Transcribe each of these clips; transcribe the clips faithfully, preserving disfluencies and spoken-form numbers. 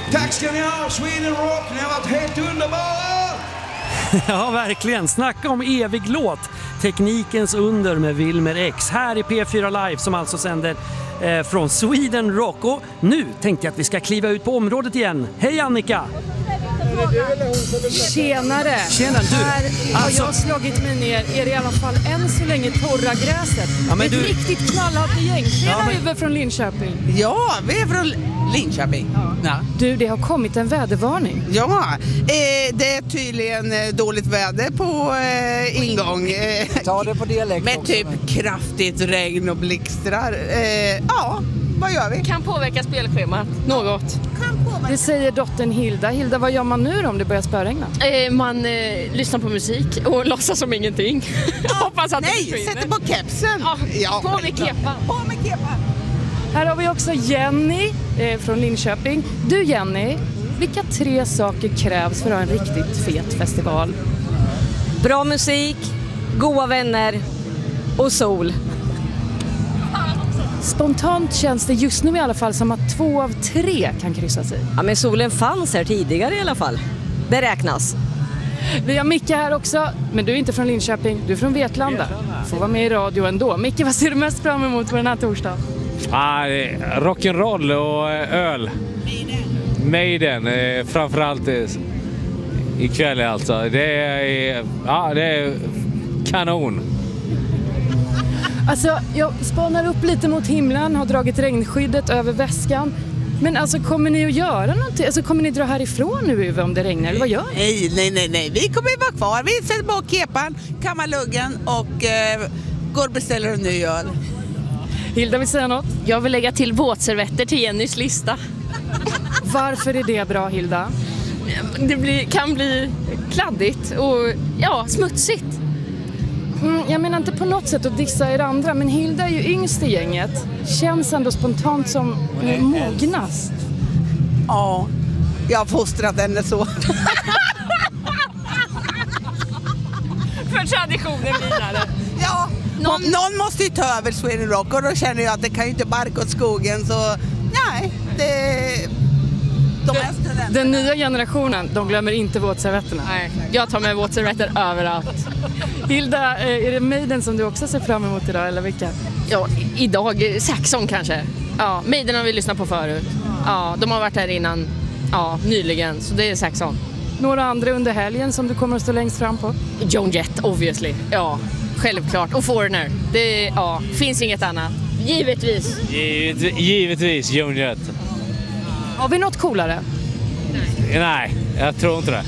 Tack ska ni ha, Sweden Rock. Ni har varit helt underbara. Ja, verkligen. Snacka om evig låt. Teknikens under med Wilmer X här i P fyra Live som alltså sänder eh, från Sweden Rock. Och nu tänkte jag att vi ska kliva ut på området igen. Hej Annika! Tjenare! Tjena, du. Här har Alltså- jag slagit mig ner, är det i alla fall än så länge torra gräset. Ja, men Ett du- riktigt knallhalt gäng. Tjena Ja, men- Uwe från Linköping. Ja, vi är från Linköping. Ja, Du, det har kommit en vädervarning. ja eh, det är tydligen eh, dåligt väder på eh, ingång. Eh, Ta det på dialekt med också, typ kraftigt regn och blixtrar. Eh, ja, vad gör vi? Kan påverka spelschemat något. Det säger dottern Hilda. Hilda, vad gör man nu då om det börjar spöregna? Eh, man eh, lyssnar på musik och låtsas som ingenting. Hoppas att det Nej, försvinner. sätter på kepsen. Ja, på med kepan. På med kepan. Här har vi också Jenny eh, från Linköping. Du Jenny, vilka tre saker krävs för att ha en riktigt fet festival? Bra musik, goda vänner och sol. Spontant känns det just nu i alla fall som att två av tre kan kryssa sig. Ja, men solen fanns här tidigare i alla fall. Beräknas. Vi har Micke här också, men du är inte från Linköping, du är från Vetlanda. Får vara med i radio ändå. Micke, vad ser du mest fram emot på den här torsdagen? Ah, rock'n'roll och öl. Maiden, eh, framförallt eh, ikväll alltså. Det är, ja, det är kanon. Alltså, jag spanar upp lite mot himlen, har dragit regnskyddet över väskan. Men alltså, kommer ni att göra någonting? Alltså, kommer ni dra härifrån nu Uwe om det regnar? Eller vad gör ni? Nej, nej, nej, nej. Vi kommer att vara kvar. Vi sätter på kepan, kammar luggen och eh, går och beställer en ny öl. Hilda vill säga något? Jag vill lägga till våtservetter till Jennys lista. Varför är det bra, Hilda? Det blir, kan bli kladdigt och ja, smutsigt. Mm, jag menar inte på något sätt att dissa er andra, men Hilda är ju yngst i gänget. Känns ändå spontant som eh, mognast. Ja, jag har fostrat henne så. För traditionen vidare. Ja, någon... någon måste ju ta över Sweden Rock och då känner jag att det kan ju inte barka åt skogen så nej, det... De är studenter. Den nya generationen, de glömmer inte våtservetterna. Nej, jag tar med våtservetter överallt. Hilda, eh, är det Maiden som du också ser fram emot idag eller vilka? Ja, i- idag eh, Saxon kanske. Ja, Maiden har vi lyssnat på förut. Ja, de har varit här innan, ja, nyligen, så det är Saxon. Några andra under helgen som du kommer att stå längst fram på? Joan Jett, obviously. Ja, självklart. Och Foreigner. Det ja, finns inget annat. Givetvis. Givet, givetvis Joan Jett. Har vi något coolare? Nej, jag tror inte det.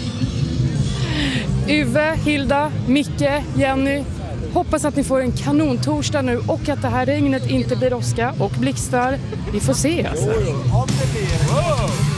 Uwe, Hilda, Micke, Jenny. Hoppas att ni får en kanontorsdag nu och att det här regnet inte blir åska och blixtar. Vi får se alltså. Om det blir. Wow.